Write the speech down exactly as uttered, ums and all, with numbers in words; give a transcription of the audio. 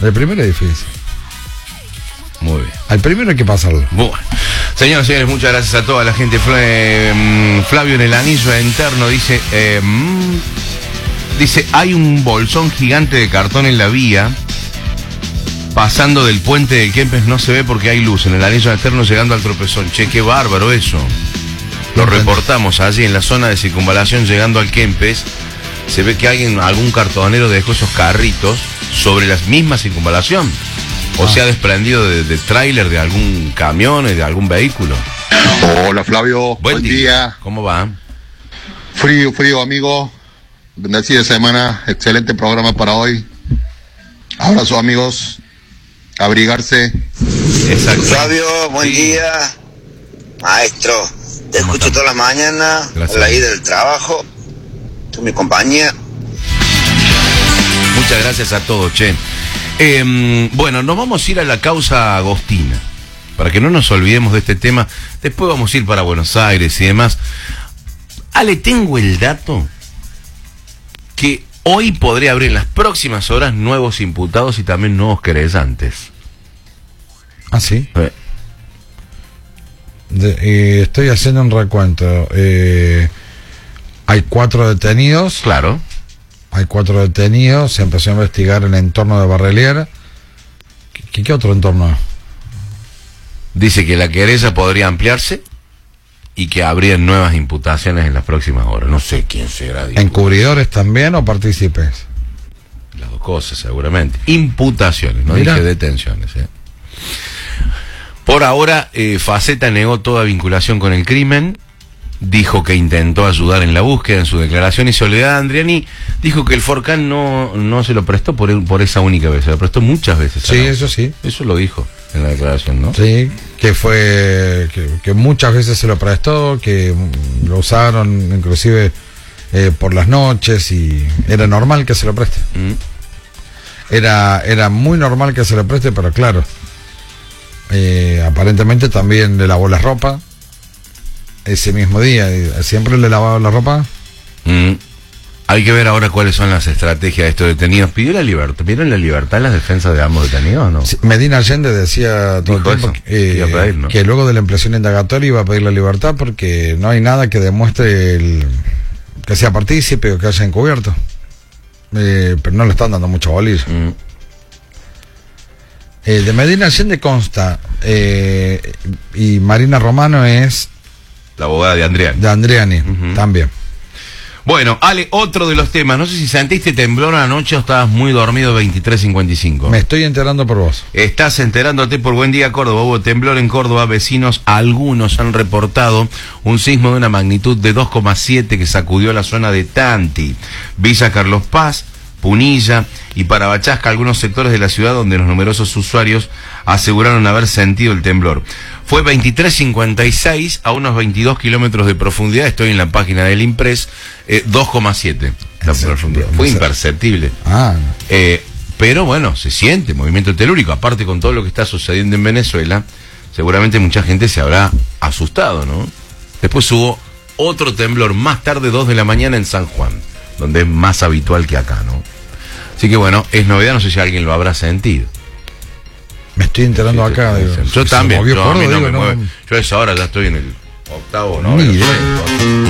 El primero es difícil. Muy bien. Al primero hay que pasarlo. Bueno. Señoras y señores, muchas gracias a toda la gente. Flavio en el anillo interno dice, eh, dice, hay un bolsón gigante de cartón en la vía, pasando del puente de Kempes, no se ve porque hay luz. En el anillo interno llegando al tropezón. Che, qué bárbaro eso. Lo reportamos allí en la zona de circunvalación llegando al Kempes. Se ve que alguien, algún cartonero dejó esos carritos sobre la misma circunvalación. O sea, desprendido de, de tráiler de algún camión, de algún vehículo. Hola Flavio, buen, buen día. día. ¿Cómo va? Frío, frío amigo. Bendecida semana, excelente programa para hoy. Abrazo amigos, abrigarse. Exacto. Flavio, buen sí. día. Maestro, te escucho está? toda la mañana, a la ida del trabajo. Tu mi compañía. Muchas gracias a todos, che. Eh, bueno, nos vamos a ir a la causa agostina, para que no nos olvidemos de este tema. Después vamos a ir para Buenos Aires y demás. Ale, tengo el dato que hoy podría haber en las próximas horas nuevos imputados y también nuevos querellantes. ¿Ah, sí? Eh. De, eh, estoy haciendo un recuento. Eh, hay cuatro detenidos. Claro. Hay cuatro detenidos, se empezó a investigar el entorno de Barrelier. ¿Qué, qué otro entorno? Dice que la querella podría ampliarse y que habría nuevas imputaciones en las próximas horas. No sé quién será. Digo. ¿Encubridores también o partícipes? Las dos cosas, seguramente. Imputaciones, no Mira. dije detenciones. ¿eh? Por ahora, eh, Faceta negó toda vinculación con el crimen. Dijo que intentó ayudar en la búsqueda en su declaración, y Soledad Andriani dijo que el Forcan no, no se lo prestó por, por esa única vez, se lo prestó muchas veces. Sí, eso sí. Eso lo dijo en la declaración, ¿no? Sí, que fue, que, que muchas veces se lo prestó, que lo usaron inclusive eh, por las noches y era normal que se lo preste. Mm. Era, era muy normal que se lo preste, pero claro, eh, aparentemente también le lavó la ropa. Ese mismo día, ¿siempre le lavaba la ropa? Mm. Hay que ver ahora cuáles son las estrategias de estos detenidos. ¿Pidió la libertad? ¿Pidieron la libertad en las defensas de ambos detenidos o no? Sí, Medina Allende decía todo el tiempo que, eh, pedir, ¿no? que luego de la ampliación indagatoria iba a pedir la libertad porque no hay nada que demuestre el, que sea partícipe o que haya encubierto. Eh, pero no le están dando mucha bolilla. Mm. Eh, de Medina Allende consta, eh, y Marina Romano es... La abogada de Andriani. De Andriani, uh-huh. también. Bueno, Ale, otro de los temas. No sé si sentiste temblor anoche o estabas muy dormido. Veintitrés cincuenta y cinco. Me estoy enterando por vos. Estás enterándote por Buen Día Córdoba. Hubo temblor en Córdoba. Vecinos, algunos han reportado un sismo de una magnitud de dos coma siete que sacudió la zona de Tanti, Villa Carlos Paz, Punilla y Parabachasca, algunos sectores de la ciudad donde los numerosos usuarios aseguraron haber sentido el temblor. Fue veintitrés cincuenta y seis a unos veintidós kilómetros de profundidad. Estoy en la página del Impres. eh, dos coma siete la profundidad. Fue imperceptible. Ah. Eh, pero bueno, se siente movimiento telúrico. Aparte, con todo lo que está sucediendo en Venezuela, seguramente mucha gente se habrá asustado, ¿no? Después hubo otro temblor más tarde, dos de la mañana en San Juan, donde es más habitual que acá, ¿no? Así que bueno, es novedad, no sé si alguien lo habrá sentido. Me estoy enterando sí, acá. Digo, yo también, yo, Gordo, a mí no digo, me no, mueve. Yo a esa hora ya estoy en el octavo, ¿no? Ni idea.